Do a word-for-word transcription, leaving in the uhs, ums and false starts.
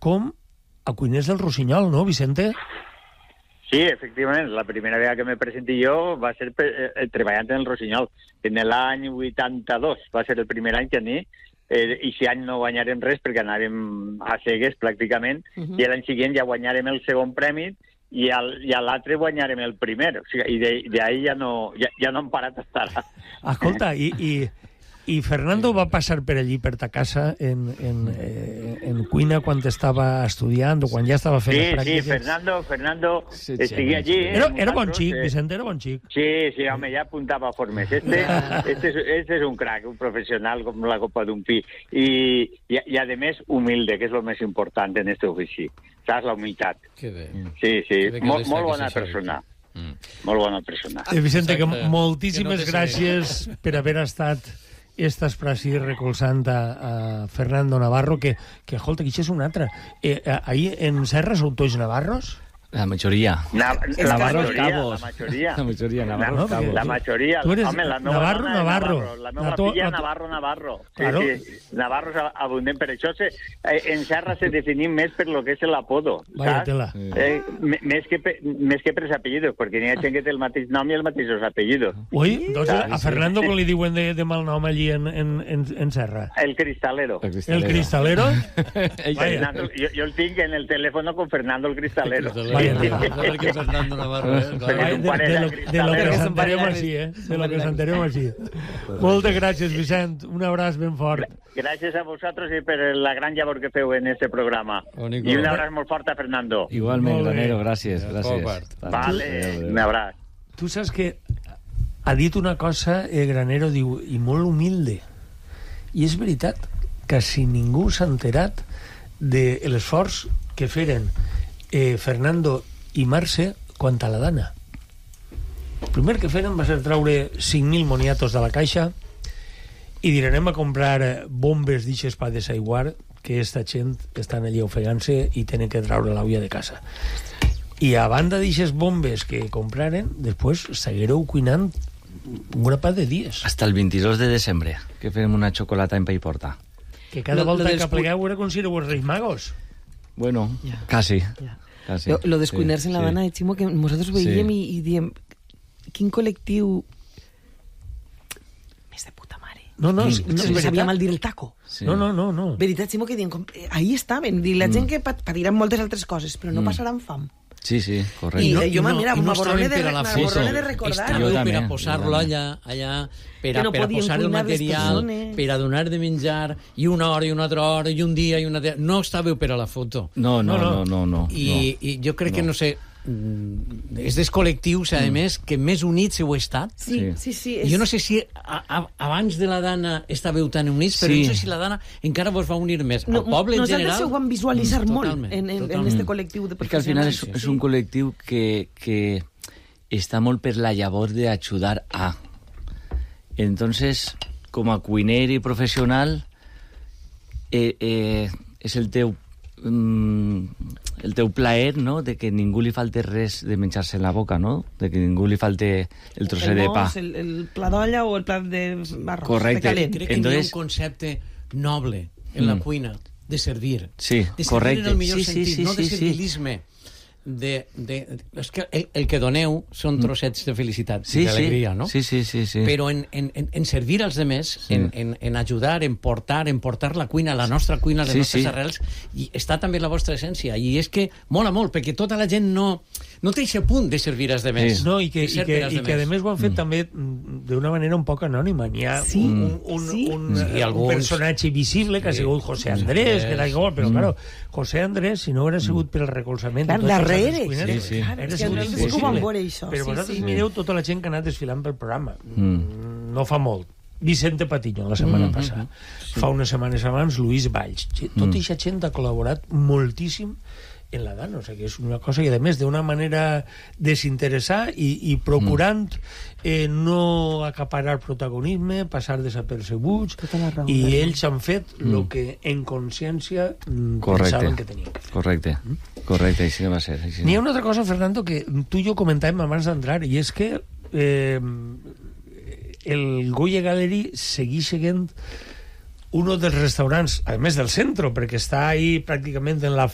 com a cuiners del Rossinyol, no, Vicente? Sí, efectivament, la primera vegada que me presenti jo va ser eh, treballant en el Rossinyol. En l'any vuitanta-dos va ser el primer any que ni, eh, i si any no guanyarem res perquè anàvem a cegues pràcticament, uh -huh. i l'any següent ja guanyarem el segon premi i, al, i a l'altre guanyarem el primer. O sigui, i d'ahir ja, no, ja, ja no hem parat d'estar. Escolta, i... i... I Fernando va passar per allí, per ta casa, en, en, eh, en cuina, quan estava estudiant o quan ja estava fent sí, les pràctiques? Sí, Fernando, Fernando estigué allí. Era, era bon xic, eh... Vicente, era bon xic. Sí, sí, home, ja apuntava formes. Este, este, es, este es un crack, un professional com la copa d'un pi. I, i, i a més, humilde, que és el més important en este ofici. Saps? La humilitat. Que bé. Sí, sí, bé molt, molt bona persona. Mm. Molt bona persona. Eh, Vicente, que moltíssimes que no gràcies per haver estat... Estàs per així recolzant a, a Fernando Navarro, que, que escolta, aquí és un altre. Eh, ahir en Serra sou tots navarros? La majoria. Na, la, Navarros majoria cabos. la majoria. La majoria, Navarros no, cabos. La majoria. Tu eres home, la meva Navarro, Navarro. Navarro. La meva la to, filla la to... Navarro, Navarro. Sí, claro. sí. Navarro és abundant. Per això se, eh, en Serra se definim més per lo que és l'apodo. Vaya tela. Eh, més, que, més que per els apellidos, perquè n'hi ha gent que té el mateix nom i els mateixos apellidos. Ui, doncs a Fernando com li diuen de, de mal nom allí en, en, en, en Serra? El Cristalero. El Cristalero? El Cristalero? Fernando, yo, yo el tinc en el teléfono con Fernando el Cristalero. Vaya tela. Que Fernando Navarro, eh? Vaya, de, de, lo, de lo que s'entenem així, eh? De lo que s'entenem així. Moltes gràcies, Vicent. Un abraç ben fort. Gràcies a vosaltres i per la gran llavor que feu en este programa. Bonico. I un abraç molt fort a Fernando. Igualment, Granero, gràcies. gràcies. Vale, un abraç. Tu saps que ha dit una cosa, eh, Granero, diu, i molt humilde. I és veritat, que si ningú s'ha enterat de l'esforç que feren eh, Fernando i Mercè quant a la dana. El primer que feren va ser traure cinc mil moniatos de la caixa i dir, anem a comprar bombes d'ixes per desaiguar, que esta gent estan allí ofegant-se i tenen que traure l'aulla de casa. I a banda d'ixes bombes que compraren, després seguireu cuinant un grapat de dies. Hasta el vint-i-dos de desembre, que fem una xocolata en pa i porta. Que cada lo, volta lo que plegueu era com si éreu els Reis Magos. Bueno, ja. Casi. Ja. Casi. Lo, lo d'escuinar-se sí, en la dana, sí. Ximo, que nosaltres veiem sí. i, i diem, quin col·lectiu més de puta mare. No, no, sí, no, no sabia mal dir el taco. Sí. No, no, no, no. Veritat, Ximo, que diem, com, eh, ahí estaven, la gent mm. que patiran moltes altres coses, però no mm. passaran fam. Sí, sí, correcte. I no, jo, no, mira, m'aborrone de, la de recordar. Estàveu per a posar-lo allà, allà per a, no per a posar el material, per a donar de menjar, i una hora, i una altra hora, i un dia, i una altra... No estàveu per a la foto. No, no, no, no. no, I, no. I jo crec no. que, no sé, és dels col·lectius, a més, que més units heu estat. Sí, sí, sí. És... Jo no sé si a, a, abans de la dana estàveu tan units, però sí. no sé si la dana encara vos va unir més. No, el poble en general... Nosaltres ho vam visualitzar mm, molt en, en, en este col·lectiu de professionals. Perquè al final és, és un col·lectiu que, que està molt per la llavor de ajudar a. Entonces, com a cuiner i professional, eh, eh, és el teu el teu plaer, no?, de que ningú li falte res de menjar-se en la boca, no?, de que ningú li falte el trosset el de pa. El, el pla d'olla o el plat de arròs. Correcte. De Crec que Entonces... hi ha un concepte noble en mm. la cuina, de servir. Sí, de servir correcte. en el millor sí, sentit, sí, sí, no de sí, servilisme. Sí. De, de, és que el, el que doneu són trossets de felicitat sí, i d'alegria, sí. no? Sí, sí, sí, sí. Però en, en, en servir als demés, sí. en, en, en ajudar, en portar, en portar la cuina, la nostra cuina, les sí, nostres sí. arrels, i està també la vostra essència. I és que mola molt, perquè tota la gent no, no té aquest punt de servir als demés. Sí. No, i que, i que, i que a més ho han fet mm. també d'una manera un poc anònima. N'hi ha sí. un, un, sí. un, un, sí, alguns... un personatge visible que ha sigut José Andrés, que era igual, però mm. claro, José Andrés, si no haguera sigut pel recolzament... Clar, darrere. Sí, sí. Clar, és que nosaltres ho vam veure, això. Però vosaltres sí, sí. mireu tota la gent que ha anat desfilant pel programa. Mm. No fa molt. Vicente Patiño, la setmana mm. passada. Sí. Fa unes setmanes abans, Luis Valls. Tota aquesta gent ha col·laborat moltíssim en la dana, o sigui, és una cosa, i a més d'una manera desinteressada i, i procurant eh, no acaparar protagonisme, passar desapercebuts, i ells han fet el mm. que en consciència pensaven que tenien que fer. Correcte, mm? correcte, així va ser. Així. N'hi ha una altra cosa, Fernando, que tu i jo comentàvem abans d'entrar, i és que eh, el Goya Gallery segueix seguint un dels restaurants, a més del centre, perquè està ahí pràcticament en la